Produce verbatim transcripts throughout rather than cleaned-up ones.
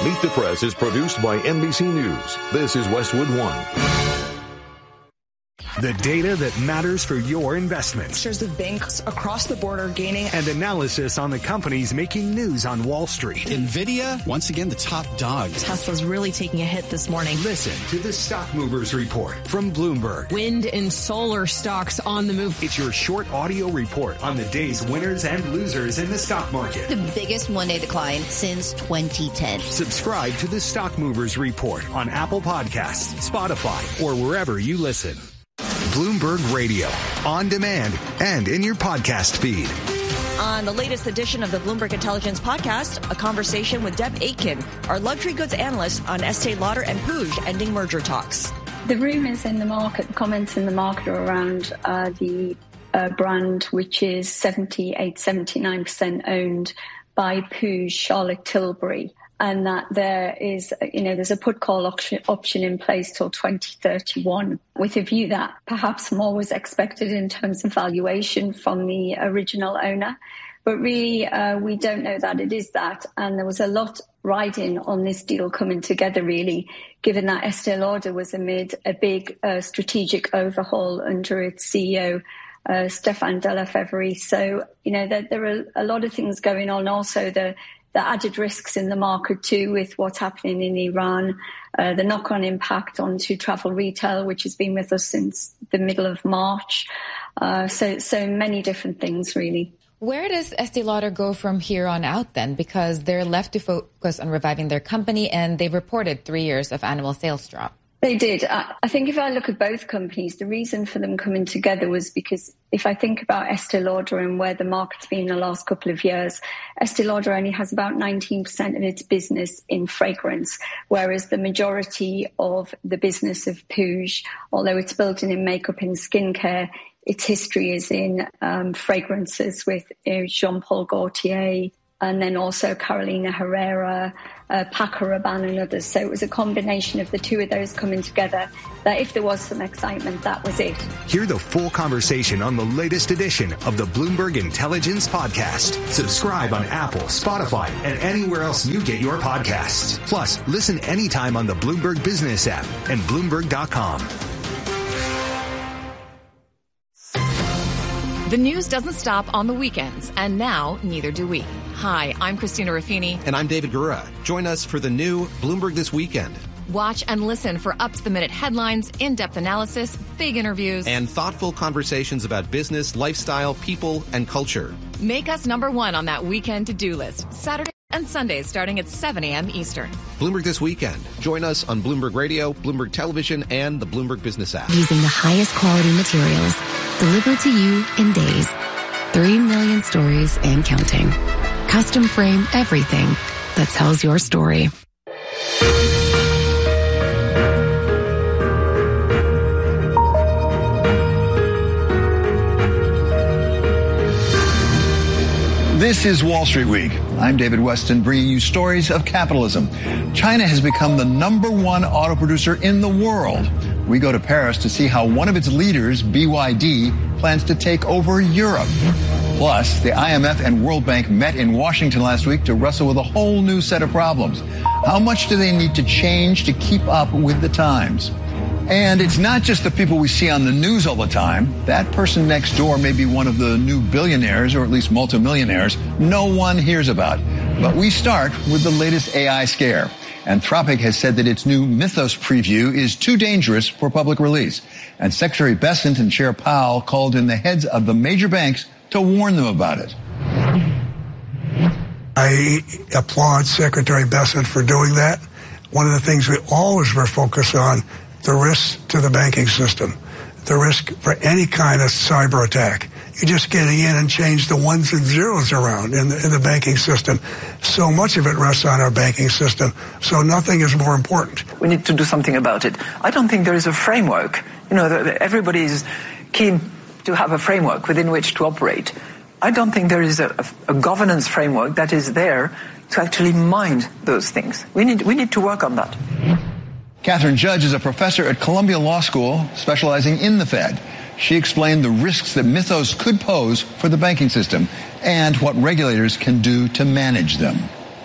Meet the Press is produced by N B C News. This is Westwood One. The data that matters for your investments. Shares of banks across the board are gaining. And analysis on the companies making news on Wall Street. NVIDIA, once again, the top dog. Tesla's really taking a hit this morning. Listen to the Stock Movers Report from Bloomberg. Wind and solar stocks on the move. It's your short audio report on the day's winners and losers in the stock market. The biggest one-day decline since twenty ten. Subscribe to the Stock Movers Report on Apple Podcasts, Spotify, or wherever you listen. Bloomberg Radio, on demand and in your podcast feed. On the latest edition of the Bloomberg Intelligence Podcast, a conversation with Deb Aitken, our luxury goods analyst on Estee Lauder and Puig ending merger talks. The rumours in the market, the comments in the market are around uh, the uh, brand, which is seventy-eight, seventy-nine percent owned by Puig, Charlotte Tilbury. And that there is, you know, there's a put call option, option in place till twenty thirty-one, with a view that perhaps more was expected in terms of valuation from the original owner. But really, uh, we don't know that it is that. And there was a lot riding on this deal coming together, really, given that Estee Lauder was amid a big uh, strategic overhaul under its C E O, uh, Stéphane de la Faverie. So, you know, there, there are a lot of things going on. Also, the The added risks in the market too, with what's happening in Iran, uh, the knock-on impact onto travel retail, which has been with us since the middle of March. Uh, so, so many different things, really. Where does Estee Lauder go from here on out then? Because they're left to focus on reviving their company, and they've reported three years of annual sales drop. They did. I think if I look at both companies, the reason for them coming together was because if I think about Estee Lauder and where the market's been the last couple of years, Estee Lauder only has about nineteen percent of its business in fragrance, whereas the majority of the business of Puig, although it's built in, in makeup and skincare, its history is in um, fragrances with you know, Jean-Paul Gaultier, and then also Carolina Herrera, uh, Paco Rabanne and others. So it was a combination of the two of those coming together that if there was some excitement, that was it. Hear the full conversation on the latest edition of the Bloomberg Intelligence Podcast. Subscribe on Apple, Spotify, and anywhere else you get your podcasts. Plus, listen anytime on the Bloomberg Business app and Bloomberg dot com. The news doesn't stop on the weekends, and now neither do we. Hi, I'm Christina Ruffini. And I'm David Gura. Join us for the new Bloomberg This Weekend. Watch and listen for up-to-the-minute headlines, in-depth analysis, big interviews, and thoughtful conversations about business, lifestyle, people, and culture. Make us number one on that weekend to-do list. Saturday and Sundays starting at seven a.m. Eastern. Bloomberg This Weekend. Join us on Bloomberg Radio, Bloomberg Television, and the Bloomberg Business app. Using the highest quality materials delivered to you in days. Three million stories and counting. Custom frame everything that tells your story. This is Wall Street Week. I'm David Weston, bringing you stories of capitalism. China has become the number one auto producer in the world. We go to Paris to see how one of its leaders, B Y D, plans to take over Europe. Plus, the I M F and World Bank met in Washington last week to wrestle with a whole new set of problems. How much do they need to change to keep up with the times? And it's not just the people we see on the news all the time. That person next door may be one of the new billionaires, or at least multimillionaires, no one hears about. But we start with the latest A I scare. Anthropic has said that its new Mythos preview is too dangerous for public release. And Secretary Bessent and Chair Powell called in the heads of the major banks to warn them about it. I applaud Secretary Bessent for doing that. One of the things we always were focused on, the risks to the banking system, the risk for any kind of cyber attack. You're just getting in and change the ones and zeros around in the, in the banking system. So much of it rests on our banking system, so nothing is more important. We need to do something about it. I don't think there is a framework. You know, everybody is keen to have a framework within which to operate. I don't think there is a, a, a governance framework that is there to actually mind those things. We need, we need to work on that. Catherine Judge is a professor at Columbia Law School specializing in the Fed. She explained the risks that Mythos could pose for the banking system and what regulators can do to manage them.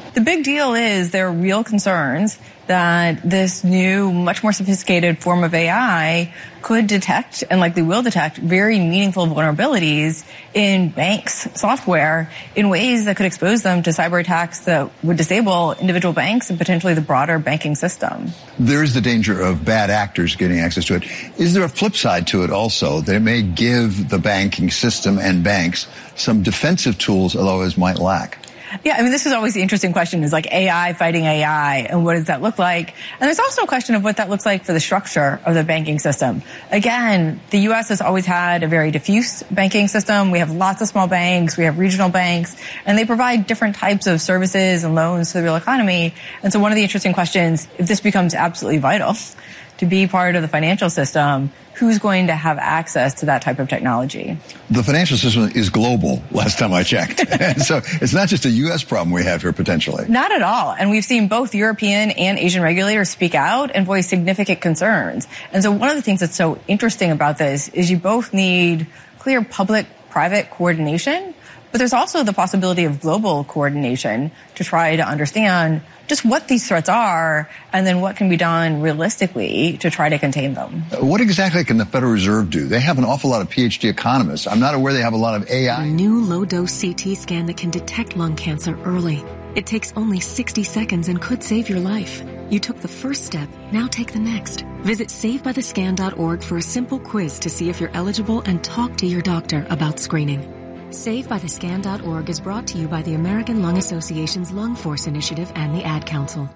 The big deal is there are real concerns that this new, much more sophisticated form of A I could detect and likely will detect very meaningful vulnerabilities in banks' software in ways that could expose them to cyber attacks that would disable individual banks and potentially the broader banking system. There is the danger of bad actors getting access to it. Is there a flip side to it also that it may give the banking system and banks some defensive tools others might lack? Yeah, I mean, this is always the interesting question is like A I fighting A I, and what does that look like? And there's also a question of what that looks like for the structure of the banking system. Again, the U S has always had a very diffuse banking system. We have lots of small banks, we have regional banks, and they provide different types of services and loans to the real economy. And so one of the interesting questions, if this becomes absolutely vital to be part of the financial system, who's going to have access to that type of technology? The financial system is global, last time I checked. So it's not just a U S problem we have here potentially. Not at all. And we've seen both European and Asian regulators speak out and voice significant concerns. And so one of the things that's so interesting about this is you both need clear public-private coordination, but there's also the possibility of global coordination to try to understand just what these threats are and then what can be done realistically to try to contain them. What exactly can the Federal Reserve do? They have an awful lot of P H D economists. I'm not aware they have a lot of A I. A new low-dose C T scan that can detect lung cancer early. It takes only sixty seconds and could save your life. You took the first step, now take the next. Visit save by the scan dot org for a simple quiz to see if you're eligible and talk to your doctor about screening. save by the scan dot org is brought to you by the American Lung Association's Lung Force Initiative and the Ad Council.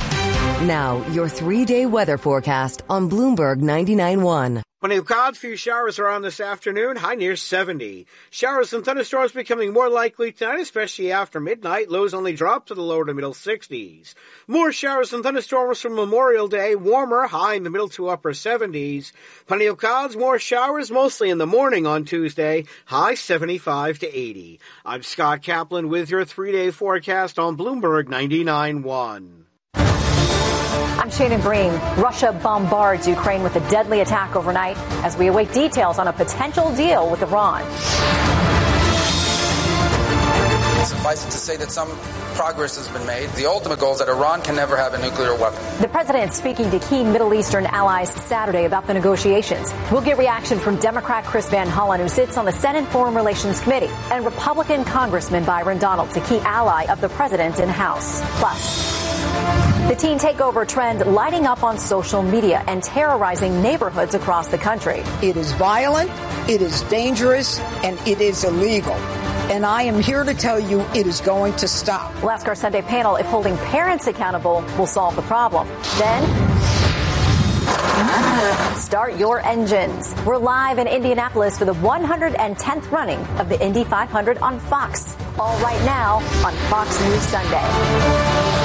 Now, your three-day weather forecast on Bloomberg ninety-nine point one. Plenty of clouds, few showers around this afternoon, high near seventy. Showers and thunderstorms becoming more likely tonight, especially after midnight. Lows only drop to the lower to middle sixties. More showers and thunderstorms from Memorial Day, warmer, high in the middle to upper seventies. Plenty of clouds, more showers, mostly in the morning on Tuesday, high seventy-five to eighty. I'm Scott Kaplan with your three-day forecast on Bloomberg ninety-nine point one. I'm Shannon Bream. Russia bombards Ukraine with a deadly attack overnight as we await details on a potential deal with Iran. Suffice it to say that some progress has been made. The ultimate goal is that Iran can never have a nuclear weapon. The president speaking to key Middle Eastern allies Saturday about the negotiations. We'll get reaction from Democrat Chris Van Hollen, who sits on the Senate Foreign Relations Committee, and Republican Congressman Byron Donalds, a key ally of the president in House. Plus, the teen takeover trend lighting up on social media and terrorizing neighborhoods across the country. It is violent, it is dangerous, and it is illegal. And I am here to tell you it is going to stop. We'll ask our Sunday panel if holding parents accountable will solve the problem. Then, start your engines. We're live in Indianapolis for the one hundred tenth running of the Indy five hundred on Fox. All right now on Fox News Sunday.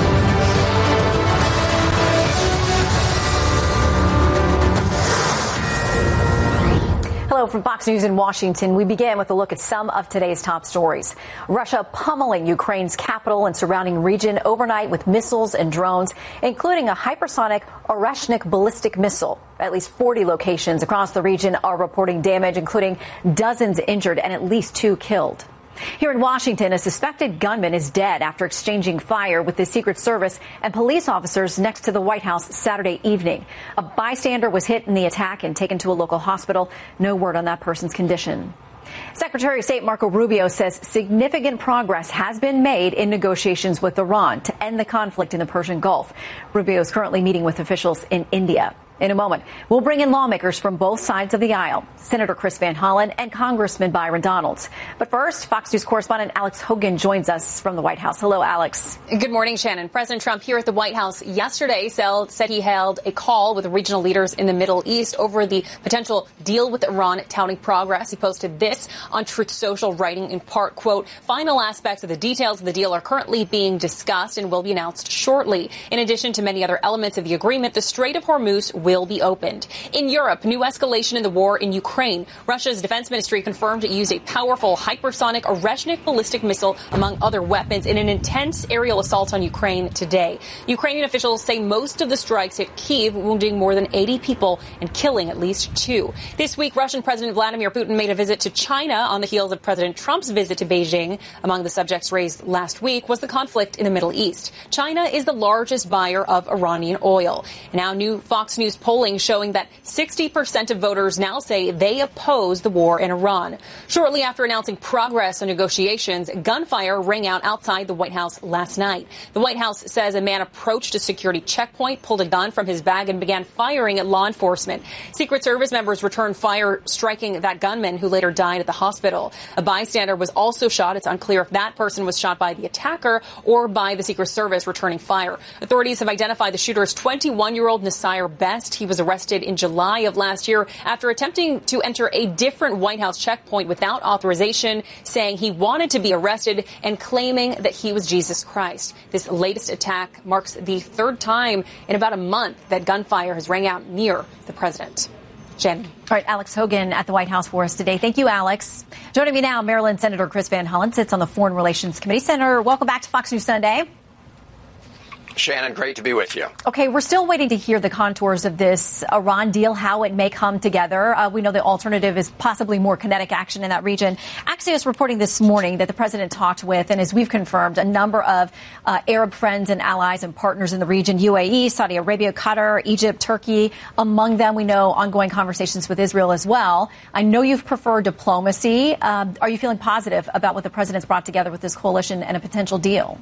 Hello from Fox News in Washington. We begin with a look at some of today's top stories. Russia pummeling Ukraine's capital and surrounding region overnight with missiles and drones, including a hypersonic Oreshnik ballistic missile. At least forty locations across the region are reporting damage, including dozens injured and at least two killed. Here in Washington, a suspected gunman is dead after exchanging fire with the Secret Service and police officers next to the White House Saturday evening. A bystander was hit in the attack and taken to a local hospital. No word on that person's condition. Secretary of State Marco Rubio says significant progress has been made in negotiations with Iran to end the conflict in the Persian Gulf. Rubio is currently meeting with officials in India. In a moment, we'll bring in lawmakers from both sides of the aisle, Senator Chris Van Hollen and Congressman Byron Donalds. But first, Fox News correspondent Alex Hogan joins us from the White House. Hello, Alex. Good morning, Shannon. President Trump here at the White House yesterday said he held a call with regional leaders in the Middle East over the potential deal with Iran, touting progress. He posted this on Truth Social, writing in part, quote, final aspects of the details of the deal are currently being discussed and will be announced shortly. In addition to many other elements of the agreement, the Strait of Hormuz will be opened. In Europe, new escalation in the war in Ukraine. Russia's defense ministry confirmed it used a powerful hypersonic Oreshnik ballistic missile, among other weapons, in an intense aerial assault on Ukraine today. Ukrainian officials say most of the strikes hit Kyiv, wounding more than eighty people and killing at least two. This week, Russian President Vladimir Putin made a visit to China on the heels of President Trump's visit to Beijing. Among the subjects raised last week was the conflict in the Middle East. China is the largest buyer of Iranian oil. Now, new Fox News polling showing that sixty percent of voters now say they oppose the war in Iran. Shortly after announcing progress on negotiations, gunfire rang out outside the White House last night. The White House says a man approached a security checkpoint, pulled a gun from his bag, and began firing at law enforcement. Secret Service members returned fire, striking that gunman, who later died at the hospital. A bystander was also shot. It's unclear if that person was shot by the attacker or by the Secret Service returning fire. Authorities have identified the shooter as twenty-one-year-old Nasir Best. He was arrested in July of last year after attempting to enter a different White House checkpoint without authorization, saying he wanted to be arrested and claiming that he was Jesus Christ. This latest attack marks the third time in about a month that gunfire has rang out near the president. Jen. All right, Alex Hogan at the White House for us today. Thank you, Alex. Joining me now, Maryland Senator Chris Van Hollen sits on the Foreign Relations Committee. Senator, welcome back to Fox News Sunday. Shannon, great to be with you. Okay, we're still waiting to hear the contours of this Iran deal, how it may come together. Uh, we know the alternative is possibly more kinetic action in that region. Axios reporting this morning that the president talked with, and as we've confirmed, a number of uh, Arab friends and allies and partners in the region, U A E, Saudi Arabia, Qatar, Egypt, Turkey. Among them, we know ongoing conversations with Israel as well. I know you've preferred diplomacy. Uh, are you feeling positive about what the president's brought together with this coalition and a potential deal?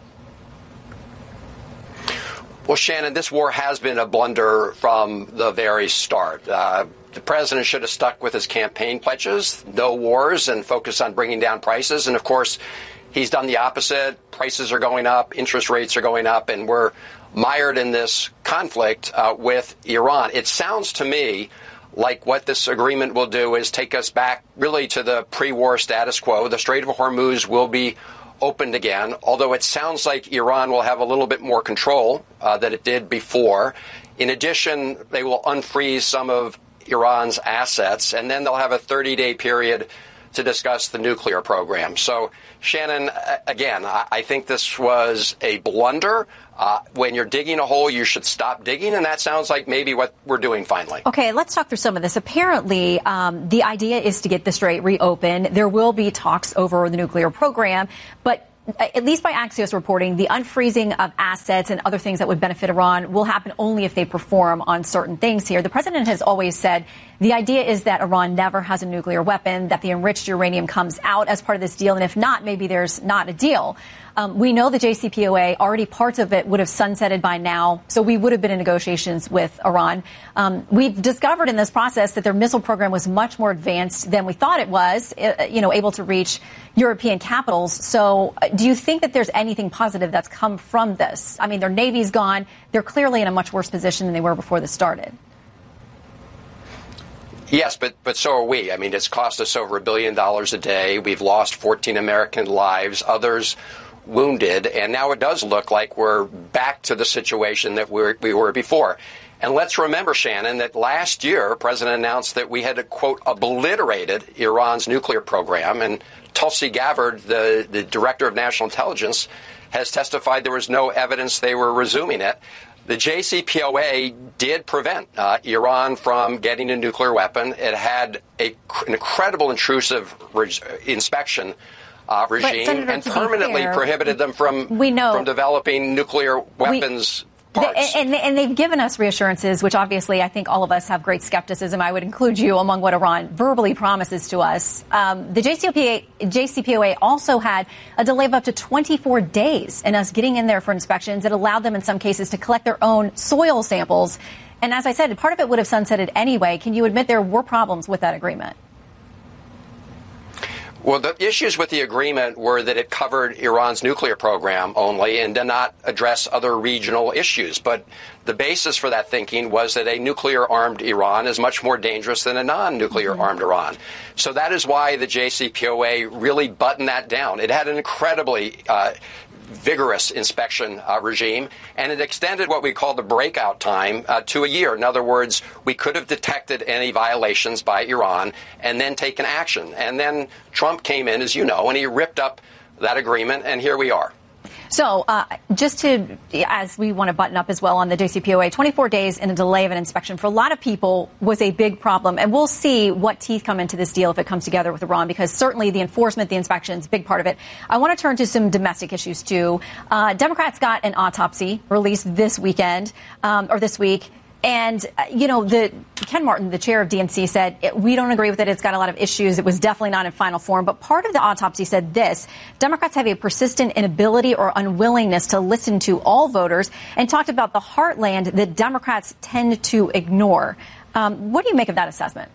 Well, Shannon, this war has been a blunder from the very start. Uh, the president should have stuck with his campaign pledges, no wars, and focus on bringing down prices. And, of course, he's done the opposite. Prices are going up, interest rates are going up, and we're mired in this conflict uh, with Iran. It sounds to me like what this agreement will do is take us back really to the pre-war status quo. The Strait of Hormuz will be opened again, although it sounds like Iran will have a little bit more control uh, than it did before. In addition, they will unfreeze some of Iran's assets, and then they'll have a thirty-day period to discuss the nuclear program. So, Shannon, again, I think this was a blunder. Uh, when you're digging a hole, you should stop digging, and that sounds like maybe what we're doing finally. Okay, let's talk through some of this. Apparently, um, the idea is to get the Strait reopened. There will be talks over the nuclear program, but at least by Axios reporting, the unfreezing of assets and other things that would benefit Iran will happen only if they perform on certain things here. The president has always said the idea is that Iran never has a nuclear weapon, that the enriched uranium comes out as part of this deal, and if not, maybe there's not a deal. Um, we know the J C P O A, already parts of it would have sunsetted by now, so we would have been in negotiations with Iran. Um, we've discovered in this process that their missile program was much more advanced than we thought it was, uh, you know, able to reach European capitals. So uh, do you think that there's anything positive that's come from this? I mean, their Navy's gone. They're clearly in a much worse position than they were before this started. Yes, but but so are we. I mean, it's cost us over a billion dollars a day. We've lost fourteen American lives, others wounded, and now it does look like we're back to the situation that we're, we were before. And let's remember, Shannon, that last year, the president announced that we had, quote, obliterated Iran's nuclear program, and Tulsi Gabbard, the, the director of national intelligence, has testified there was no evidence they were resuming it. The J C P O A did prevent uh, Iran from getting a nuclear weapon. It had a, an incredible intrusive re- inspection uh, regime Senator, and permanently fair, prohibited them from, we know, from developing nuclear weapons. We, and, and they've given us reassurances, which obviously I think all of us have great skepticism. I would include you among what Iran verbally promises to us. Um, the J C P O A, J C P O A also had a delay of up to twenty-four days in us getting in there for inspections. It allowed them in some cases to collect their own soil samples. And as I said, part of it would have sunsetted anyway. Can you admit there were problems with that agreement? Well, the issues with the agreement were that it covered Iran's nuclear program only and did not address other regional issues. But the basis for that thinking was that a nuclear-armed Iran is much more dangerous than a non-nuclear-armed mm-hmm. Iran. So that is why the J C P O A really buttoned that down. It had an incredibly uh, vigorous inspection uh, regime, and it extended what we call the breakout time uh, to a year. In other words, we could have detected any violations by Iran and then taken action. And then Trump came in, as you know, and he ripped up that agreement, and here we are. So uh, just to, as we want to button up as well on the J C Po A, twenty-four days in a delay of an inspection for a lot of people was a big problem. And we'll see what teeth come into this deal if it comes together with Iran, because certainly the enforcement, the inspections, big part of it. I want to turn to some domestic issues, too. Uh, Democrats got an autopsy released this weekend um, or this week. And, uh, you know, the Ken Martin, the chair of D N C, said, we don't agree with it. It's got a lot of issues. It was definitely not in final form. But part of the autopsy said this: Democrats have a persistent inability or unwillingness to listen to all voters, and talked about the heartland that Democrats tend to ignore. Um, what do you make of that assessment?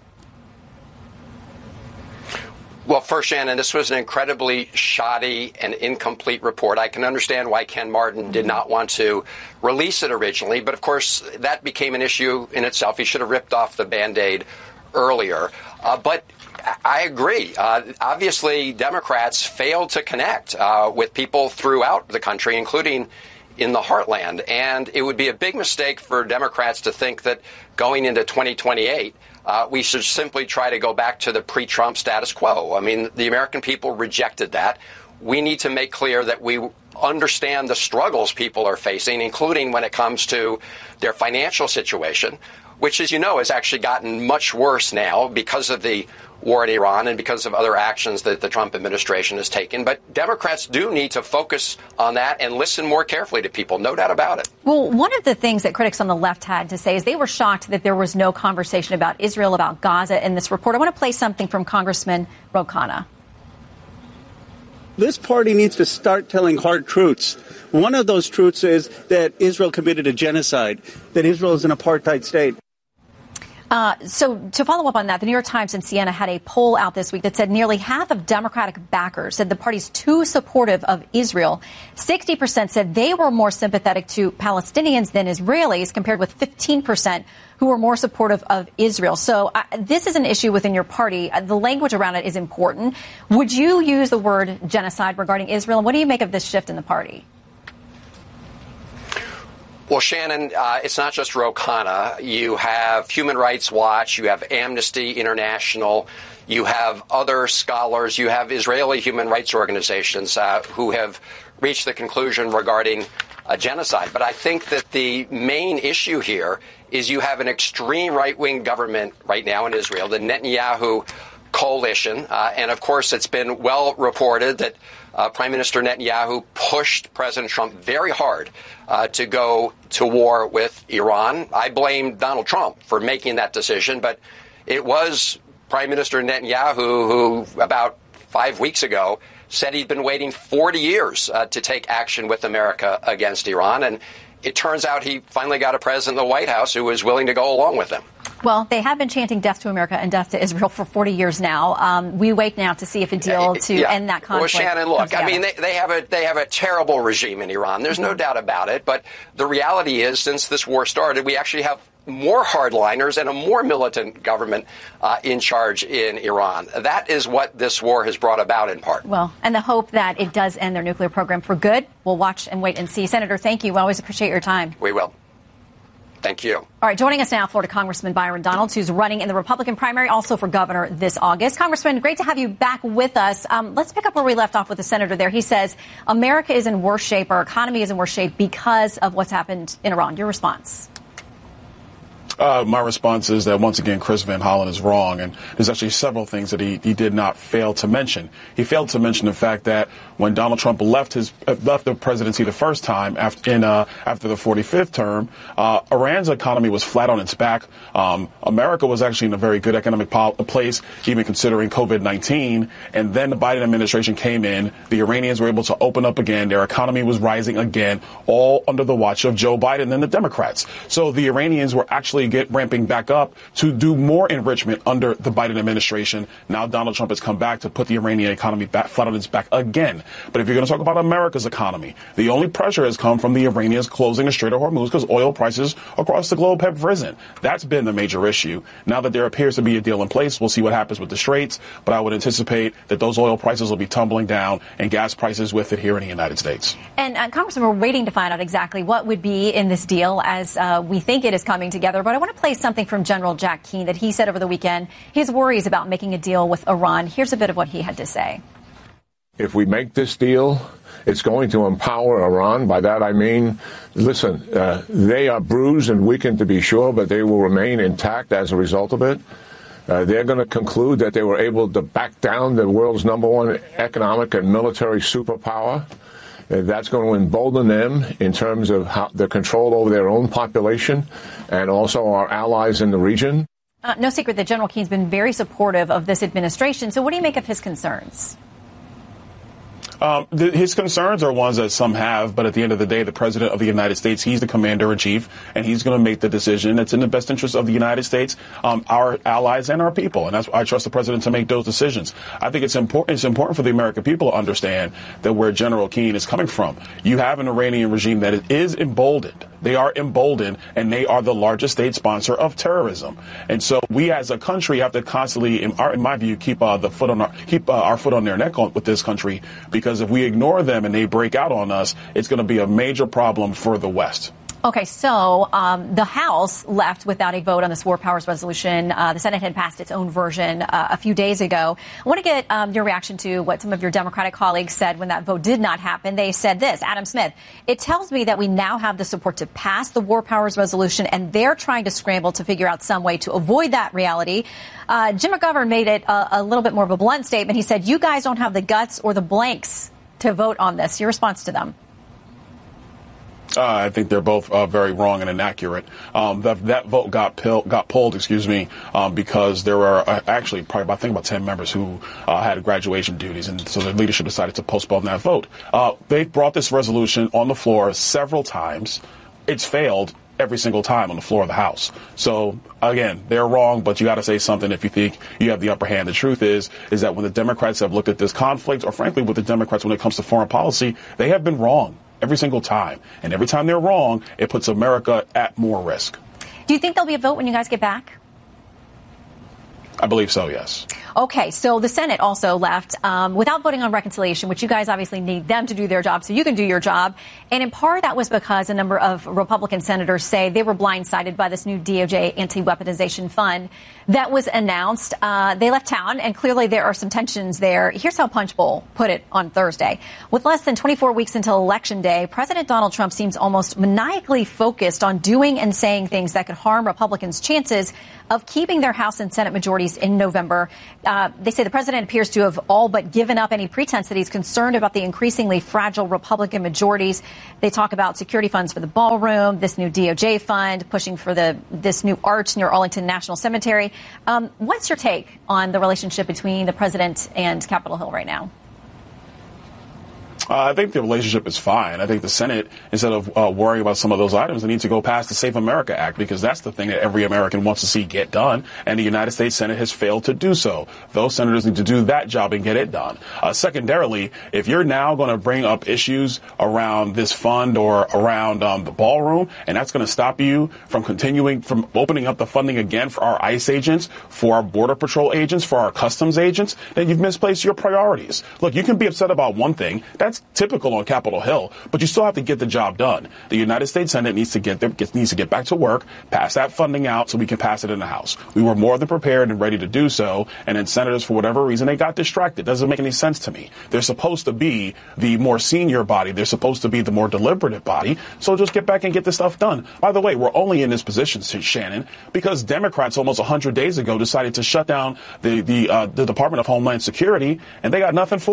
Well, first, Shannon, this was an incredibly shoddy and incomplete report. I can understand why Ken Martin did not want to release it originally, but of course that became an issue in itself. He should have ripped off the Band-Aid earlier. Uh, but I agree. Uh, obviously, Democrats failed to connect uh, with people throughout the country, including in the heartland. And it would be a big mistake for Democrats to think that going into twenty twenty-eight, Uh, we should simply try to go back to the pre-Trump status quo. I mean, the American people rejected that. We need to make clear that we understand the struggles people are facing, including when it comes to their financial situation, which, as you know, has actually gotten much worse now because of the war in Iran and because of other actions that the Trump administration has taken. But Democrats do need to focus on that and listen more carefully to people, no doubt about it. Well, one of the things that critics on the left had to say is they were shocked that there was no conversation about Israel, about Gaza in this report. I want to play something from Congressman Ro Khanna. This party needs to start telling hard truths. One of those truths is that Israel committed a genocide, that Israel is an apartheid state. Uh, so to follow up on that, the New York Times and Siena had a poll out this week that said nearly half of Democratic backers said the party's too supportive of Israel. sixty percent said they were more sympathetic to Palestinians than Israelis, compared with fifteen percent who were more supportive of Israel. So uh, this is an issue within your party. Uh, the language around it is important. Would you use the word genocide regarding Israel? And what do you make of this shift in the party? Well, Shannon, uh, it's not just Ro Khanna. You have Human Rights Watch, you have Amnesty International, you have other scholars, you have Israeli human rights organizations uh, who have reached the conclusion regarding a genocide. But I think that the main issue here is you have an extreme right-wing government right now in Israel, the Netanyahu coalition. Uh, and, of course, it's been well reported that Uh, Prime Minister Netanyahu pushed President Trump very hard uh, to go to war with Iran. I blame Donald Trump for making that decision, but it was Prime Minister Netanyahu who, about five weeks ago, said he'd been waiting forty years uh, to take action with America against Iran. And it turns out he finally got a president in the White House who was willing to go along with him. Well, they have been chanting death to America and death to Israel for forty years now. Um, we wait now to see if a deal to yeah. end that conflict. Well, Shannon, look, I mean, they, they have a they have a terrible regime in Iran. There's no doubt about it. But the reality is, since this war started, we actually have more hardliners and a more militant government uh, in charge in Iran. That is what this war has brought about in part. Well, and the hope that it does end their nuclear program for good. We'll watch and wait and see. Senator, thank you. We always appreciate your time. We will. Thank you. All right, joining us now, Florida Congressman Byron Donalds, who's running in the Republican primary, also for governor this August. Congressman, great to have you back with us. Um, let's pick up where we left off with the senator there. He says America is in worse shape, our economy is in worse shape because of what's happened in Iran. Your response? Uh, my response is that, once again, Chris Van Hollen is wrong, and there's actually several things that he, he did not fail to mention. He failed to mention the fact that when Donald Trump left his uh, left the presidency the first time after in uh, after the forty-fifth term, uh, Iran's economy was flat on its back. Um, America was actually in a very good economic po- place, even considering COVID nineteen. And then the Biden administration came in. The Iranians were able to open up again. Their economy was rising again, all under the watch of Joe Biden and the Democrats. So the Iranians were actually get ramping back up to do more enrichment under the Biden administration. Now Donald Trump has come back to put the Iranian economy back, flat on its back again. But if you're going to talk about America's economy, the only pressure has come from the Iranians closing the Strait of Hormuz because oil prices across the globe have risen. That's been the major issue. Now that there appears to be a deal in place, we'll see what happens with the Straits, but I would anticipate that those oil prices will be tumbling down and gas prices with it here in the United States. And uh, Congressman, we're waiting to find out exactly what would be in this deal as uh, we think it is coming together. But I want to play something from General Jack Keane that he said over the weekend. His worries about making a deal with Iran. Here's a bit of what he had to say. If we make this deal, it's going to empower Iran. By that I mean, listen, uh, they are bruised and weakened to be sure, but they will remain intact as a result of it. Uh, they're going to conclude that they were able to back down the world's number one economic and military superpower. Uh, that's going to embolden them in terms of how the control over their own population and also our allies in the region. Uh, no secret that General Keane's been very supportive of this administration. So what do you make of his concerns? Um, the, his concerns are ones that some have, but at the end of the day, the president of the United States, he's the commander in chief, and he's going to make the decision that's in the best interest of the United States, um, our allies, and our people. And that's why I trust the president to make those decisions. I think it's important. It's important for the American people to understand that where General Keane is coming from, you have an Iranian regime that is emboldened. They are emboldened, and they are the largest state sponsor of terrorism. And so we, as a country, have to constantly, in, our, in my view, keep uh, the foot on our keep uh, our foot on their neck on, with this country, because if we ignore them and they break out on us, it's going to be a major problem for the West. Okay, so um, the House left without a vote on this War Powers Resolution. Uh, the Senate had passed its own version uh, a few days ago. I want to get um, your reaction to what some of your Democratic colleagues said when that vote did not happen. They said this, Adam Smith, it tells me that we now have the support to pass the War Powers Resolution, and they're trying to scramble to figure out some way to avoid that reality. Uh, Jim McGovern made it a, a little bit more of a blunt statement. He said, you guys don't have the guts or the blanks to vote on this. Your response to them? Uh, I think they're both uh, very wrong and inaccurate. Um, that, that vote got pill, got pulled, excuse me, um, because there were uh, actually probably about, I think about ten members who uh, had graduation duties, and so the leadership decided to postpone that vote. Uh, they've brought this resolution on the floor several times. It's failed every single time on the floor of the House. So again, they're wrong, but you got to say something if you think you have the upper hand. The truth is, is that when the Democrats have looked at this conflict, or frankly with the Democrats when it comes to foreign policy, they have been wrong every single time. And every time they're wrong, it puts America at more risk. Do you think there'll be a vote when you guys get back? I believe so, yes. Okay, so the Senate also left um, without voting on reconciliation, which you guys obviously need them to do their job so you can do your job. And in part, that was because a number of Republican senators say they were blindsided by this new D O J anti-weaponization fund that was announced. Uh, they left town, and clearly there are some tensions there. Here's how Punchbowl put it on Thursday. With less than twenty-four weeks until Election Day, President Donald Trump seems almost maniacally focused on doing and saying things that could harm Republicans' chances of keeping their House and Senate majorities in November. Uh, they say the president appears to have all but given up any pretense that he's concerned about the increasingly fragile Republican majorities. They talk about security funds for the ballroom, this new D O J fund, pushing for the this new arch near Arlington National Cemetery. Um, what's your take on the relationship between the president and Capitol Hill right now? Uh, I think the relationship is fine. I think the Senate, instead of uh, worrying about some of those items, they need to go past the Safe America Act, because that's the thing that every American wants to see get done, and the United States Senate has failed to do so. Those senators need to do that job and get it done. Uh, secondarily, if you're now going to bring up issues around this fund or around um, the ballroom, and that's going to stop you from continuing, from opening up the funding again for our ICE agents, for our Border Patrol agents, for our customs agents, then you've misplaced your priorities. Look, you can be upset about one thing. That's typical on Capitol Hill, but you still have to get the job done. The United States Senate needs to get, their, get, needs to get back to work, pass that funding out so we can pass it in the House. We were more than prepared and ready to do so, and then senators, for whatever reason, they got distracted. Doesn't make any sense to me. They're supposed to be the more senior body. They're supposed to be the more deliberative body, so just get back and get this stuff done. By the way, we're only in this position, Shannon, because Democrats almost one hundred days ago decided to shut down the, the, uh, the Department of Homeland Security, and they got nothing for it.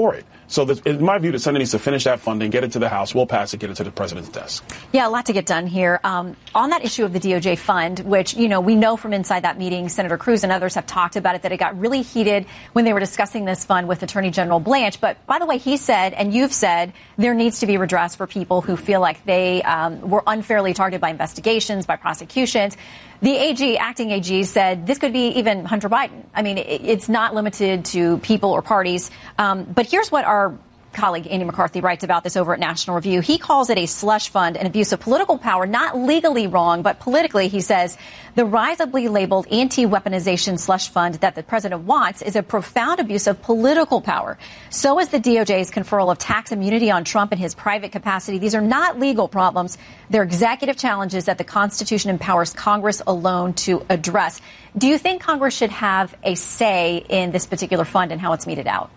So the, in my view, the Senate needs to finish that funding, get it to the House. We'll pass it, get it to the president's desk. Yeah, a lot to get done here. Um, on that issue of the D O J fund, which, you know, we know from inside that meeting, Senator Cruz and others have talked about it, that it got really heated when they were discussing this fund with Attorney General Blanche. But by the way, he said, and you've said, there needs to be redress for people who feel like they um, were unfairly targeted by investigations, by prosecutions. The A G, acting A G, said this could be even Hunter Biden. I mean, it, it's not limited to people or parties. Um, but here's what our colleague Andy McCarthy writes about this over at National Review. He calls it a slush fund, an abuse of political power, not legally wrong, but politically, he says, the risably labeled anti-weaponization slush fund that the president wants is a profound abuse of political power. So is the D O J's conferral of tax immunity on Trump in his private capacity. These are not legal problems. They're executive challenges that the Constitution empowers Congress alone to address. Do you think Congress should have a say in this particular fund and how it's meted out?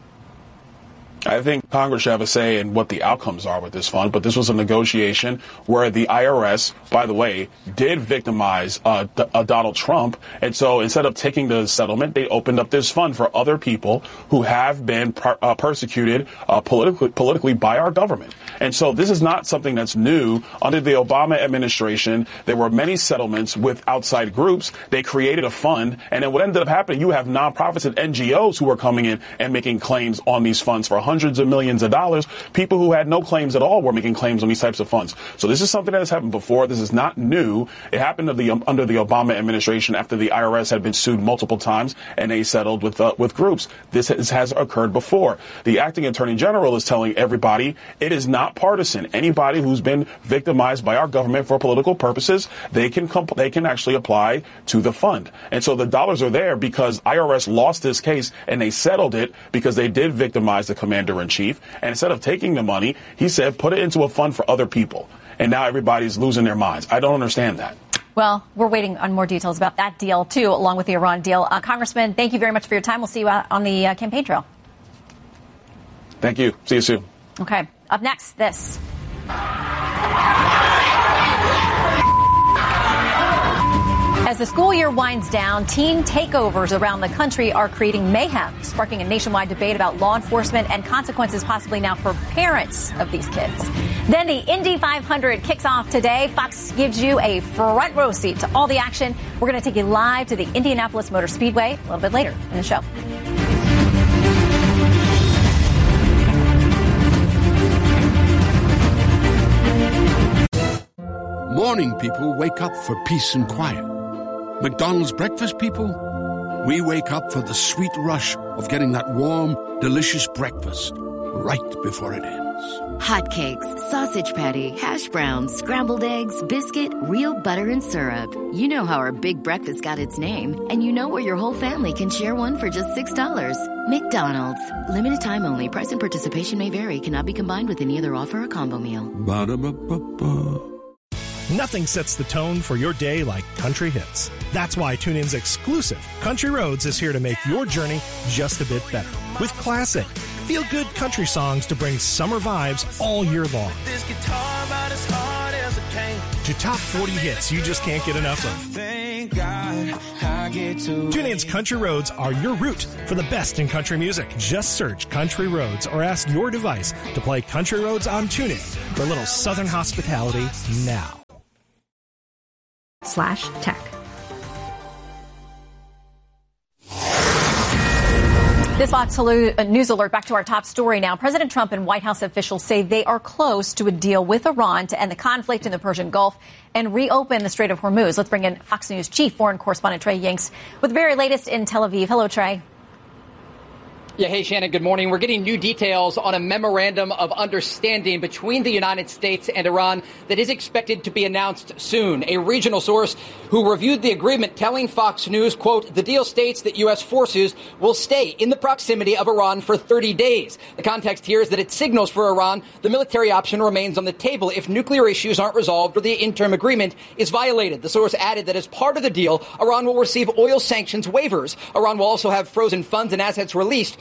I think Congress should have a say in what the outcomes are with this fund, but this was a negotiation where the I R S, by the way, did victimize uh, D- uh, Donald Trump. And so instead of taking the settlement, they opened up this fund for other people who have been per- uh, persecuted uh, politically, politically by our government. And so this is not something that's new. Under the Obama administration, there were many settlements with outside groups. They created a fund. And then what ended up happening, you have nonprofits and N G Os who were coming in and making claims on these funds for hundreds of millions of dollars. People who had no claims at all were making claims on these types of funds. So this is something that has happened before. This is not new. It happened under the, um, under the Obama administration after the I R S had been sued multiple times and they settled with uh, with groups. This has, has occurred before. The acting attorney general is telling everybody it is not partisan. Anybody who's been victimized by our government for political purposes, they can comp- they can actually apply to the fund. And so the dollars are there because I R S lost this case and they settled it because they did victimize the commander-in-chief. And instead of taking the money, he said, put it into a fund for other people. And now everybody's losing their minds. I don't understand that. Well, we're waiting on more details about that deal, too, along with the Iran deal. Uh, Congressman, thank you very much for your time. We'll see you out on the uh, campaign trail. Thank you. See you soon. Okay. Up next, this. As the school year winds down, teen takeovers around the country are creating mayhem, sparking a nationwide debate about law enforcement and consequences possibly now for parents of these kids. Then the Indy five hundred kicks off today. Fox gives you a front row seat to all the action. We're going to take you live to the Indianapolis Motor Speedway a little bit later in the show. Morning people wake up for peace and quiet. McDonald's breakfast people, we wake up for the sweet rush of getting that warm, delicious breakfast right before it ends. Hotcakes, sausage patty, hash browns, scrambled eggs, biscuit, real butter and syrup. You know how our big breakfast got its name, and you know where your whole family can share one for just six dollars. McDonald's. Limited time only. Price and participation may vary. Cannot be combined with any other offer or combo meal. Ba-da-ba-ba-ba. Nothing sets the tone for your day like country hits. That's why TuneIn's exclusive Country Roads is here to make your journey just a bit better. With classic, feel-good country songs to bring summer vibes all year long. This guitar about as hard as it came. To top forty hits you just can't get enough of. Thank God I get to TuneIn's Country Roads are your route for the best in country music. Just search Country Roads or ask your device to play Country Roads on TuneIn for a little southern hospitality now. Slash tech. This Fox News alert, back to our top story now. President Trump and White House officials say they are close to a deal with Iran to end the conflict in the Persian Gulf and reopen the Strait of Hormuz. Let's bring in Fox News chief foreign correspondent Trey Yingst with the very latest in Tel Aviv. Hello, Trey. Yeah, hey, Shannon, good morning. We're getting new details on a memorandum of understanding between the United States and Iran that is expected to be announced soon. A regional source who reviewed the agreement telling Fox News, quote, the deal states that U S forces will stay in the proximity of Iran for thirty days. The context here is that it signals for Iran the military option remains on the table if nuclear issues aren't resolved or the interim agreement is violated. The source added that as part of the deal, Iran will receive oil sanctions waivers. Iran will also have frozen funds and assets released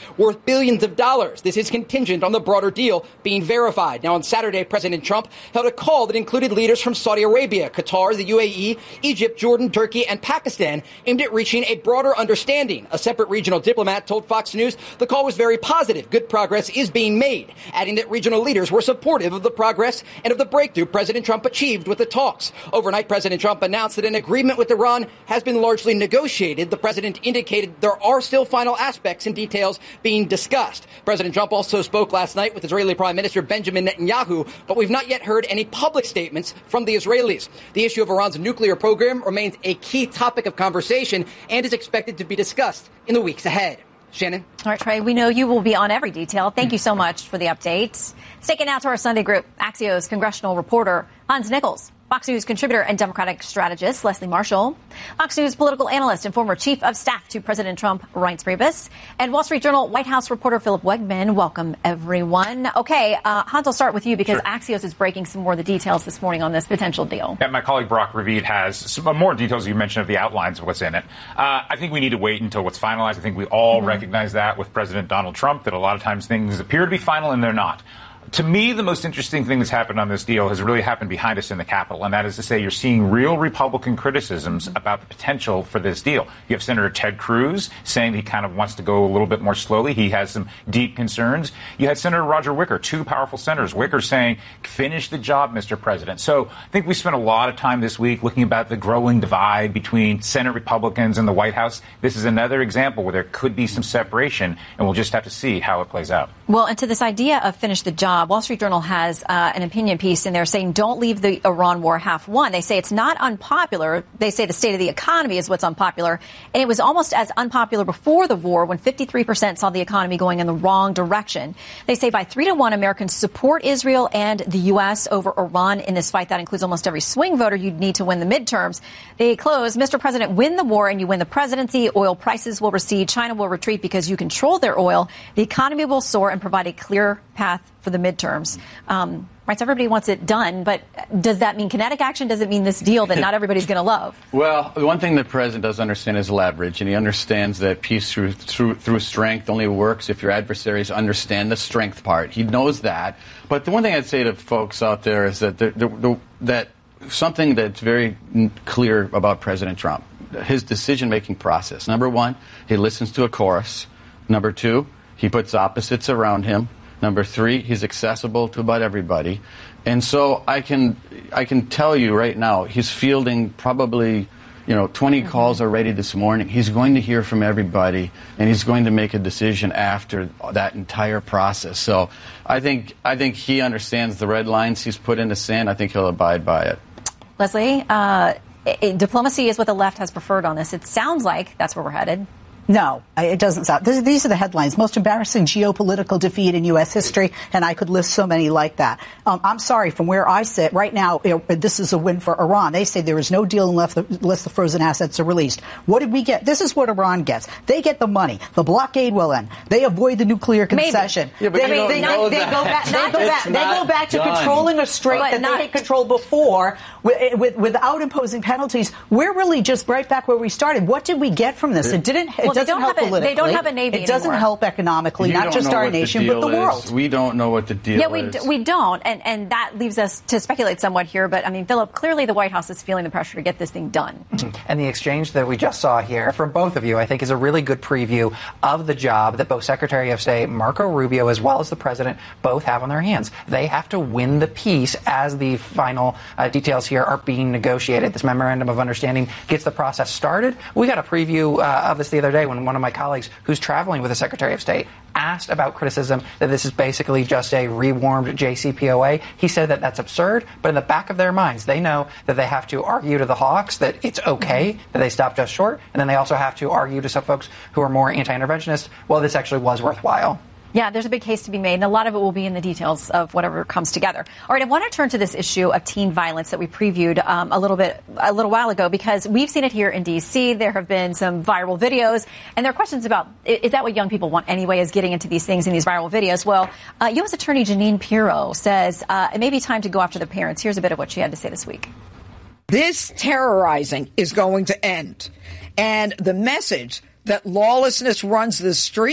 worth billions of dollars. This is contingent on the broader deal being verified. Now, on Saturday, President Trump held a call that included leaders from Saudi Arabia, Qatar, the U A E, Egypt, Jordan, Turkey, and Pakistan, aimed at reaching a broader understanding. A separate regional diplomat told Fox News the call was very positive. Good progress is being made, adding that regional leaders were supportive of the progress and of the breakthrough President Trump achieved with the talks. Overnight, President Trump announced that an agreement with Iran has been largely negotiated. The president indicated there are still final aspects and details being discussed. President Trump also spoke last night with Israeli Prime Minister Benjamin Netanyahu, but we've not yet heard any public statements from the Israelis. The issue of Iran's nuclear program remains a key topic of conversation and is expected to be discussed in the weeks ahead. Shannon? All right, Trey, we know you will be on every detail. Thank you so much for the update. Sticking out to our Sunday group, Axios congressional reporter Hans Nichols, Fox News contributor and Democratic strategist Leslie Marshall, Fox News political analyst and former chief of staff to President Trump, Reince Priebus, and Wall Street Journal White House reporter Philip Wegman. Welcome, everyone. Okay, uh, Hans, I'll start with you because sure. Axios is breaking some more of the details this morning on this potential deal. Yeah, my colleague Brock Ravid has some more details you mentioned of the outlines of what's in it. Uh, I think we need to wait until what's finalized. I think we all mm-hmm. recognize that with President Donald Trump, that a lot of times things appear to be final and they're not. To me, the most interesting thing that's happened on this deal has really happened behind us in the Capitol, and that is to say you're seeing real Republican criticisms about the potential for this deal. You have Senator Ted Cruz saying he kind of wants to go a little bit more slowly. He has some deep concerns. You had Senator Roger Wicker, two powerful senators. Wicker saying, finish the job, Mister President. So I think we spent a lot of time this week looking about the growing divide between Senate Republicans and the White House. This is another example where there could be some separation, and we'll just have to see how it plays out. Well, and to this idea of finish the job, Wall Street Journal has uh, an opinion piece in there saying don't leave the Iran war half won. They say it's not unpopular. They say the state of the economy is what's unpopular. And it was almost as unpopular before the war when fifty-three percent saw the economy going in the wrong direction. They say by three to one, Americans support Israel and the U S over Iran in this fight. That includes almost every swing voter you'd need to win the midterms. They close, Mister President, win the war and you win the presidency. Oil prices will recede. China will retreat because you control their oil. The economy will soar and provide a clear path for the midterms. Um, right, so everybody wants it done, but does that mean kinetic action? Does it mean this deal that not everybody's going to love? Well, the one thing the president does understand is leverage, and he understands that peace through, through through strength only works if your adversaries understand the strength part. He knows that. But the one thing I'd say to folks out there is that the, the, the, that something that's very clear about President Trump, his decision-making process. Number one, he listens to a chorus. Number two, he puts opposites around him. Number three, he's accessible to about everybody. And so I can I can tell you right now, he's fielding probably, you know, twenty mm-hmm. calls already this morning. He's going to hear from everybody, and he's going to make a decision after that entire process. So I think I think he understands the red lines he's put in the sand. I think he'll abide by it. Leslie, uh, it, diplomacy is what the left has preferred on this. It sounds like that's where we're headed. No, it doesn't sound. These are the headlines. Most embarrassing geopolitical defeat in U S history, and I could list so many like that. Um, I'm sorry, from where I sit right now, you know, this is a win for Iran. They say there is no deal unless the, unless the frozen assets are released. What did we get? This is what Iran gets. They get the money. The blockade will end. They avoid the nuclear concession. Yeah, but they, you don't they, know they, that. they go back. They go back, they go back to done. controlling a strait But that not, they had controlled before with, with, without imposing penalties. We're really just right back where we started. What did we get from this? It didn't. It well, doesn't help politically. They don't have a Navy It doesn't anymore. help economically, You not don't just know our what the nation, but the deal world. is. We don't know what the deal yeah, we is. d- we don't, and and that leaves us to speculate somewhat here. But I mean, Philip, clearly the White House is feeling the pressure to get this thing done. And the exchange that we just saw here from both of you, I think, is a really good preview of the job that both Secretary of State Marco Rubio as well as the president both have on their hands. They have to win the peace as the final uh, details here are being negotiated. This memorandum of understanding gets the process started. We got a preview uh, of this the other day when one of my colleagues who's traveling with the Secretary of State asked about criticism that this is basically just a rewarmed J C P O A. He said that that's absurd, but in the back of their minds, they know that they have to argue to the hawks that it's okay that they stop just short, and then they also have to argue to some folks who are more anti-interventionist, well, this actually was worthwhile. Yeah, there's a big case to be made, and a lot of it will be in the details of whatever comes together. All right, I want to turn to this issue of teen violence that we previewed um, a little bit, a little while ago, because we've seen it here in D C. There have been some viral videos, and there are questions about, is that what young people want anyway, is getting into these things in these viral videos? Well, uh, U S Attorney Jeanine Pirro says uh, it may be time to go after the parents. Here's a bit of what she had to say this week. This terrorizing is going to end, and the message that lawlessness runs the streets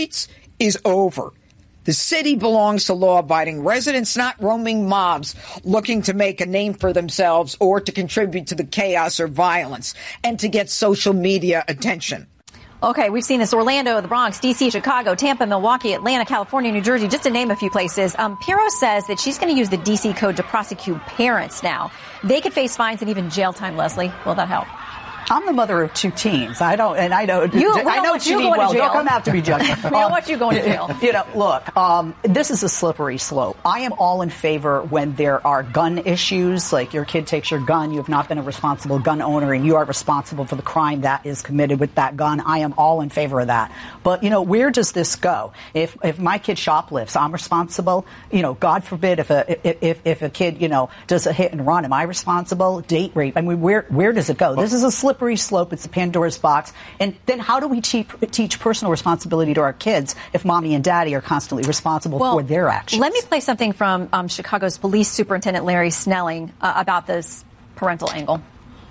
is over. The city belongs to law-abiding residents, not roaming mobs looking to make a name for themselves or to contribute to the chaos or violence and to get social media attention. Okay, we've seen this Orlando, the Bronx, D C, Chicago, Tampa, Milwaukee, Atlanta, California, New Jersey, just to name a few places. Um, Pirro says that she's going to use the D C code to prosecute parents now. They could face fines and even jail time, Leslie. Will that help? I'm the mother of two teens. I don't, and I know, you, I know what you going well. to jail. Don't come out to be judged. We don't want you going to jail. You know, look, um, this is a slippery slope. I am all in favor when there are gun issues, like your kid takes your gun, you have not been a responsible gun owner, and you are responsible for the crime that is committed with that gun. I am all in favor of that. But, you know, where does this go? If if my kid shoplifts, I'm responsible. You know, God forbid if a if if a kid, you know, does a hit and run, am I responsible? Date rape. I mean, where where does it go? This is a slippery slope. It's a Pandora's box. And then how do we teach, teach personal responsibility to our kids if mommy and daddy are constantly responsible well, for their actions? Let me play something from um, Chicago's Police Superintendent Larry Snelling uh, about this parental angle.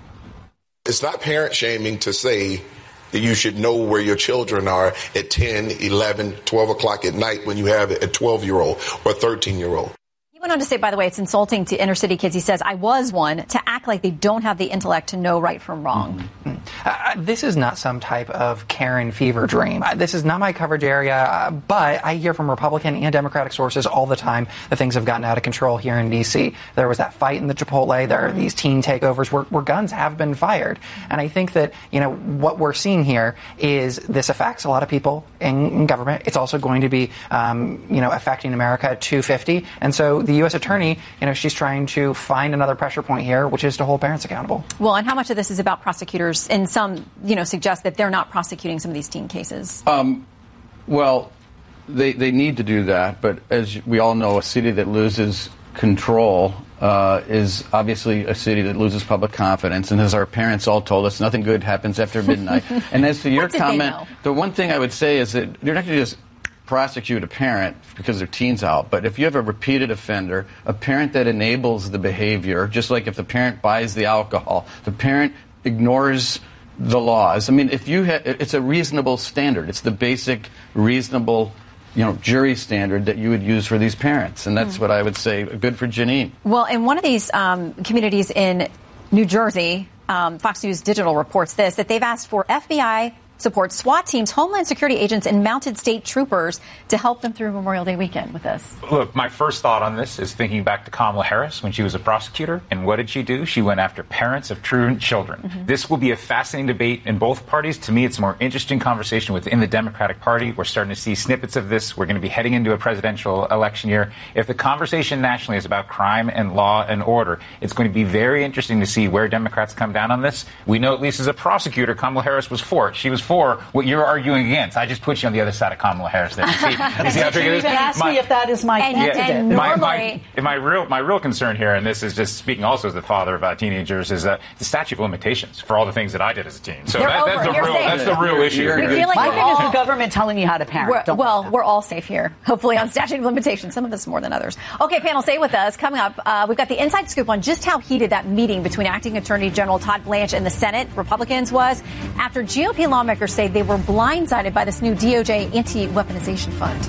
It's not parent shaming to say that you should know where your children are at ten, eleven, twelve o'clock at night when you have a twelve-year-old or a thirteen-year-old. He went on to say, by the way, it's insulting to inner city kids. He says, I was one, to act like they don't have the intellect to know right from wrong. Mm-hmm. Uh, this is not some type of Karen fever dream. Uh, this is not my coverage area, uh, but I hear from Republican and Democratic sources all the time that things have gotten out of control here in D C. There was that fight in the Chipotle. There are these teen takeovers where, where guns have been fired. And I think that, you know, what we're seeing here is this affects a lot of people in, in government. It's also going to be, um, you know, affecting America at two fifty. And so the U S attorney, you know, she's trying to find another pressure point here, which is to hold parents accountable. Well, and how much of this is about prosecutors? And some, you know, suggest that they're not prosecuting some of these teen cases. Um, well, they they need to do that, but as we all know, a city that loses control uh, is obviously a city that loses public confidence. And as our parents all told us, nothing good happens after midnight. And as to your comment, the one thing I would say is that you're not going to just prosecute a parent because their teen's out, but if you have a repeated offender, a parent that enables the behavior, just like if the parent buys the alcohol, the parent ignores the laws. I mean, if you ha- it's a reasonable standard. It's the basic reasonable, you know, jury standard that you would use for these parents, and that's mm. what I would say. Good for Janine. Well, in one of these um, communities in New Jersey, um, Fox News Digital reports this, that they've asked for F B I support, SWAT teams, Homeland Security agents, and mounted state troopers to help them through Memorial Day weekend with this. Look, my first thought on this is thinking back to Kamala Harris when she was a prosecutor. And what did she do? She went after parents of truant children. Mm-hmm. This will be a fascinating debate in both parties. To me, it's a more interesting conversation within the Democratic Party. We're starting to see snippets of this. We're going to be heading into a presidential election year. If the conversation nationally is about crime and law and order, it's going to be very interesting to see where Democrats come down on this. We know, at least as a prosecutor, Kamala Harris was for it. She was for what you're arguing against. I just put you on the other side of Kamala Harris there. You see, you see how tricky it is? Ask my, me if that is my and, candidate. and my, normally, my, my real my real concern here, and this is just speaking also as the father of uh, teenagers, is uh, the statute of limitations for all the things that I did as a teen. So that, that's, the real, that's the real issue. We here. feel like my we're thing all, is the government telling you how to parent. We're, well, we're all safe here, hopefully, on statute of limitations. Some of us more than others. Okay, panel, stay with us. Coming up, uh, we've got the inside scoop on just how heated that meeting between Acting Attorney General Todd Blanche and the Senate Republicans was after G O P lawmakers say they were blindsided by this new D O J anti-weaponization fund.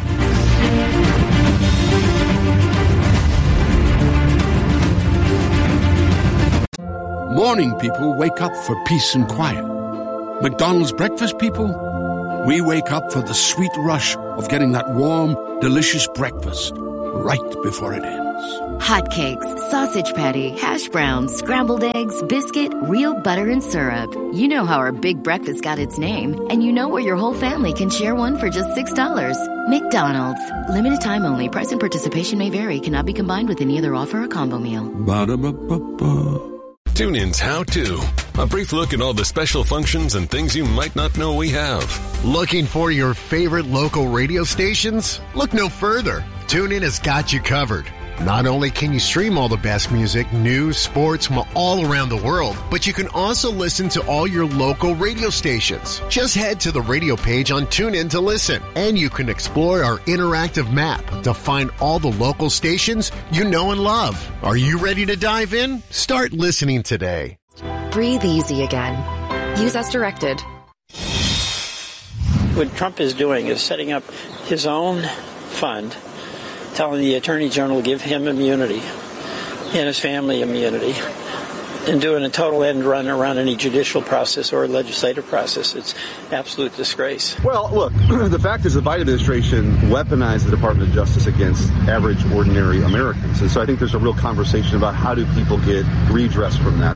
Morning people wake up for peace and quiet. McDonald's breakfast people, we wake up for the sweet rush of getting that warm, delicious breakfast right before it ends. Hotcakes, sausage patty, hash browns, scrambled eggs, biscuit, real butter and syrup. You know how our big breakfast got its name, and you know where your whole family can share one for just six dollars. McDonald's. Limited time only. Price and participation may vary. Cannot be combined with any other offer or combo meal. Ba-da-ba-ba-ba. TuneIn's How To. A brief look at all the special functions and things you might not know we have. Looking for your favorite local radio stations? Look no further. TuneIn has got you covered. Not only can you stream all the best music, news, sports from all around the world, but you can also listen to all your local radio stations. Just head to the radio page on TuneIn to listen, and you can explore our interactive map to find all the local stations you know and love. Are you ready to dive in? Start listening today. Breathe easy again. Use as directed. what Trump is doing is setting up his own fund, telling the Attorney General to give him immunity and his family immunity, and doing a total end run around any judicial process or legislative process. It's absolute disgrace. Well, look, the fact is the Biden administration weaponized the Department of Justice against average, ordinary Americans. And so I think there's a real conversation about how do people get redress from that.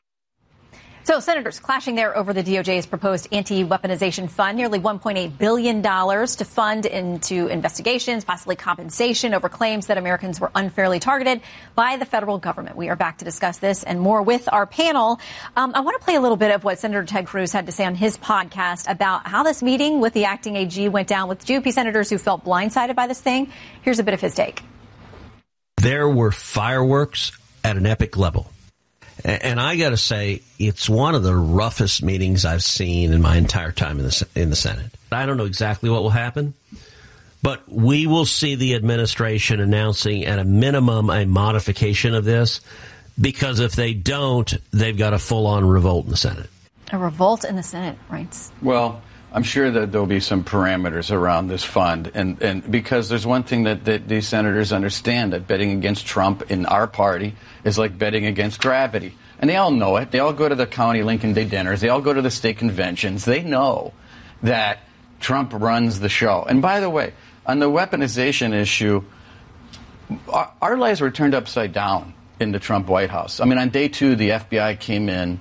So senators clashing there over the D O J's proposed anti-weaponization fund, nearly one point eight billion dollars to fund into investigations, possibly compensation over claims that Americans were unfairly targeted by the federal government. We are back to discuss this and more with our panel. Um, I want to play a little bit of what Senator Ted Cruz had to say on his podcast about how this meeting with the acting A G went down with G O P senators who felt blindsided by this thing. Here's a bit of his take. There were fireworks at an epic level. And I got to say, it's one of the roughest meetings I've seen in my entire time in the in the Senate. I don't know exactly what will happen, but we will see the administration announcing at a minimum a modification of this, because if they don't, they've got a full-on revolt in the Senate. A revolt in the Senate, right? Well, I'm sure that there'll be some parameters around this fund, and, and because there's one thing that, that these senators understand, that betting against Trump in our party is like betting against gravity. And they all know it. They all go to the county Lincoln Day dinners. They all go to the state conventions. They know that Trump runs the show. And by the way, on the weaponization issue, our, our lives were turned upside down in the Trump White House. I mean, on day two, the F B I came in.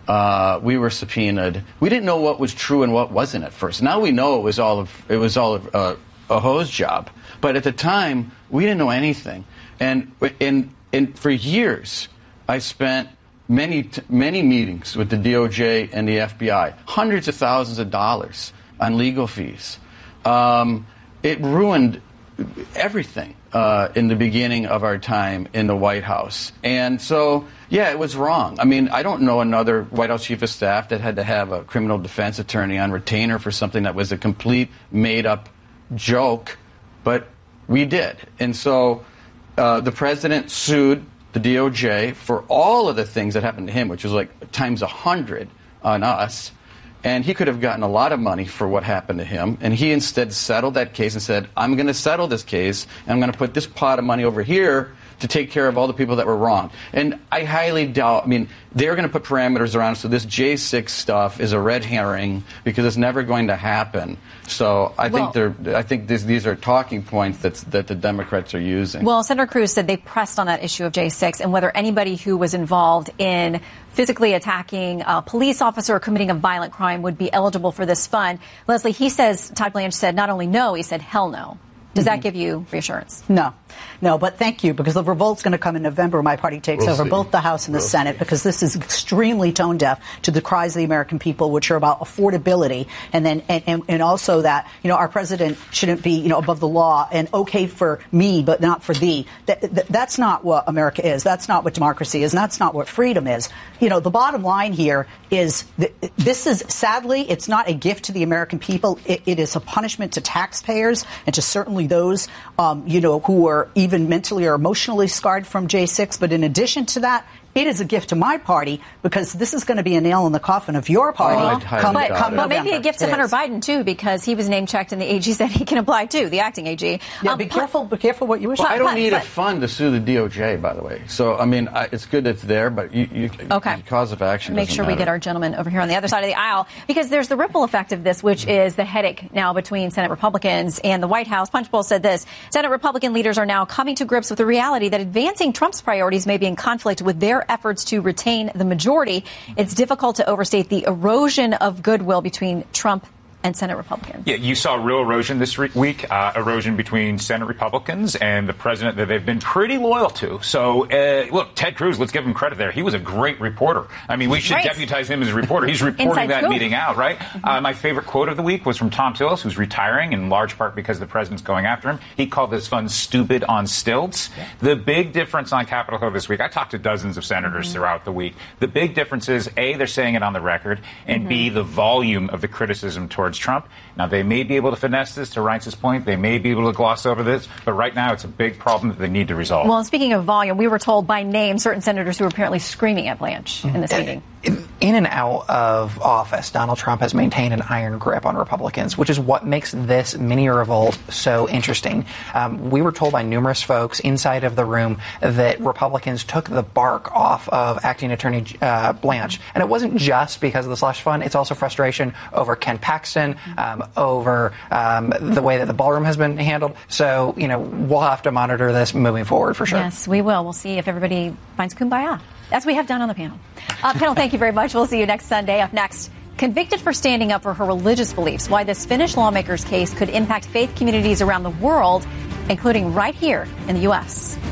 Uh, we were subpoenaed. We didn't know what was true and what wasn't at first. Now we know it was all of, it was all of, uh, a hose job. But at the time, we didn't know anything. And in in for years, I spent many t- many meetings with the D O J and the F B I, hundreds of thousands of dollars on legal fees. Um, it ruined everything uh, in the beginning of our time in the White House. And so, yeah, it was wrong. I mean, I don't know another White House chief of staff that had to have a criminal defense attorney on retainer for something that was a complete made-up joke, but we did. And so uh, the president sued the D O J for all of the things that happened to him, which was like times a hundred on us. And he could have gotten a lot of money for what happened to him. And he instead settled that case and said, I'm going to settle this case, and I'm going to put this pot of money over here to take care of all the people that were wrong. And I highly doubt, I mean, they're going to put parameters around it, so this J six stuff is a red herring because it's never going to happen. So I well, think they're, I think this, these are talking points that's, that the Democrats are using. Well, Senator Cruz said they pressed on that issue of J six and whether anybody who was involved in physically attacking a police officer or committing a violent crime would be eligible for this fund. Leslie, he says, Todd Blanche said not only no, he said hell no. Does that give you reassurance? No. No, but thank you, because the revolt's going to come in November. My party takes we'll over see. both the House and the we'll Senate, see. because this is extremely tone deaf to the cries of the American people, which are about affordability, and then and, and, and also that, you know, our president shouldn't be, you know, above the law and okay for me, but not for thee. That, that, that's not what America is. That's not what democracy is. And that's not what freedom is. You know, the bottom line here is that this is, sadly, it's not a gift to the American people. It, it is a punishment to taxpayers and to certainly those, um, you know, who are even mentally or emotionally scarred from J six. But in addition to that, it is a gift to my party, because this is going to be a nail in the coffin of your party. Oh, come, but, come but maybe a gift to it Hunter is. Biden, too, because he was name-checked and the A G said he can apply, too, the acting A G. Yeah, um, be careful Be careful what you wish. Well, but, I don't but, need but, a fund to sue the D O J, by the way. So, I mean, I, it's good it's there, but you, you okay. cause of action Make sure matter. we get our gentleman over here on the other side of the aisle, because there's the ripple effect of this, which is the headache now between Senate Republicans and the White House. Punchbowl said this: Senate Republican leaders are now coming to grips with the reality that advancing Trump's priorities may be in conflict with their efforts to retain the majority. It's difficult to overstate the erosion of goodwill between Trump and Senate Republicans. Yeah, you saw real erosion this re- week, uh, erosion between Senate Republicans and the president that they've been pretty loyal to. So, uh, look, Ted Cruz, let's give him credit there. He was a great reporter. I mean, we should right. deputize him as a reporter. He's reporting that scoop. meeting out, right? Mm-hmm. Uh, my favorite quote of the week was from Tom Tillis, who's retiring in large part because the president's going after him. He called this fund stupid on stilts. Yeah. The big difference on Capitol Hill this week, I talked to dozens of senators mm-hmm. throughout the week. The big difference is, A, they're saying it on the record, and mm-hmm. B, the volume of the criticism toward towards Trump. Now, they may be able to finesse this, to Reince's point. They may be able to gloss over this. But right now, it's a big problem that they need to resolve. Well, speaking of volume, we were told by name certain senators who were apparently screaming at Blanche in this meeting. In and out of office, Donald Trump has maintained an iron grip on Republicans, which is what makes this mini revolt so interesting. Um, we were told by numerous folks inside of the room that Republicans took the bark off of acting attorney uh, Blanche. And it wasn't just because of the slush fund. It's also frustration over Ken Paxton, um, over um, the way that the ballroom has been handled. So, you know, we'll have to monitor this moving forward for sure. Yes, we will. We'll see if everybody finds kumbaya, as we have done on the panel. Uh, panel, thank you very much. We'll see you next Sunday. Up next, convicted for standing up for her religious beliefs, why this Finnish lawmaker's case could impact faith communities around the world, including right here in the U S